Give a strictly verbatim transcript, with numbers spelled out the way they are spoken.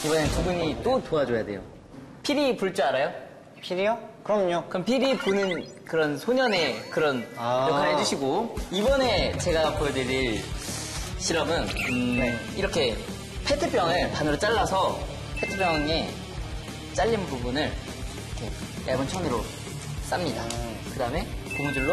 이번엔 두 분이 또 도와줘야 돼요. 피리 불 줄 알아요? 피리요? 그럼요. 그럼 피리 부는 그런 소년의 그런 아. 역할을 해주시고, 이번에 제가 보여드릴 실험은 음, 네. 이렇게 페트병을 반으로 잘라서 페트병에 잘린 부분을 이렇게 얇은 천으로 쌉니다. 그 다음에 고무줄로